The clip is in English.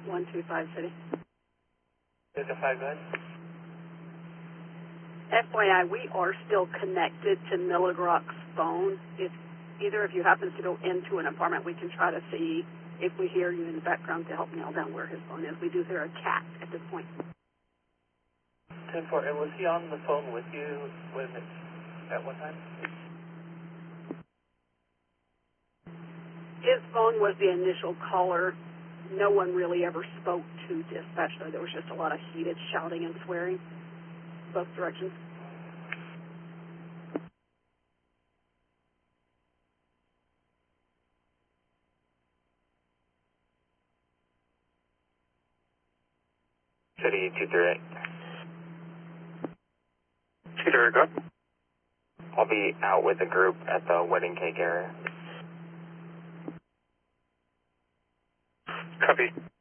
125 City. Delta 5, go ahead. FYI, we are still connected to Milligrock's phone. If either of you happens to go into an apartment, we can try to see if we hear you in the background to help nail down where his phone is. We do hear a cat at this point. 10-4, and was he on the phone with you at one time? His phone was the initial caller. No one really ever spoke to dispatch, though. There was just a lot of heated shouting and swearing, both directions. City 238. 238, go. I'll be out with a group at the wedding cake area. Copy.